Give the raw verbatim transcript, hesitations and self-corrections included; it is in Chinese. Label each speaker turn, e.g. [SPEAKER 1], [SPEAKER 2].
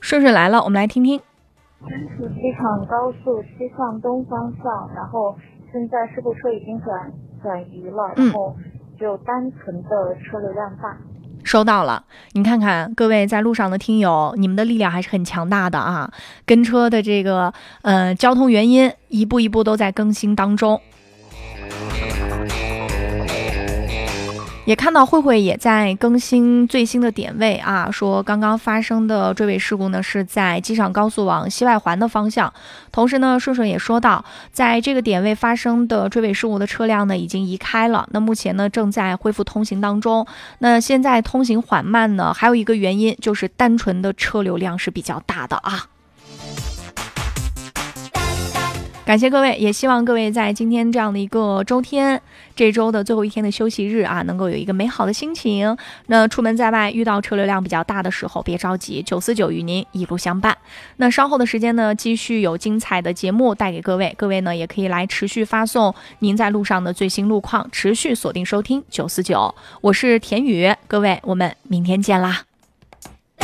[SPEAKER 1] 顺顺来了，我们来听听。
[SPEAKER 2] 甘肃机场高速西向东方向，然后现在事故车已经转转移了，然后只有单纯的车流量大。
[SPEAKER 1] 收到了，你看看各位在路上的听友，你们的力量还是很强大的啊！跟车的这个呃交通原因一步一步都在更新当中。也看到慧慧也在更新最新的点位啊，说刚刚发生的追尾事故呢是在机场高速往西外环的方向。同时呢，顺顺也说到，在这个点位发生的追尾事故的车辆呢已经移开了，那目前呢正在恢复通行当中。那现在通行缓慢呢，还有一个原因就是单纯的车流量是比较大的啊。感谢各位，也希望各位在今天这样的一个周天，这周的最后一天的休息日啊，能够有一个美好的心情。那出门在外遇到车流量比较大的时候，别着急，九四九与您一路相伴。那稍后的时间呢，继续有精彩的节目带给各位，各位呢也可以来持续发送您在路上的最新路况，持续锁定收听九四九，我是田宇，各位我们明天见啦。